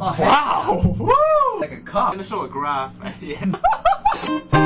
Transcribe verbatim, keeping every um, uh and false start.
Oh, wow! Woo! Like a cup. I'm gonna show a graph at the end.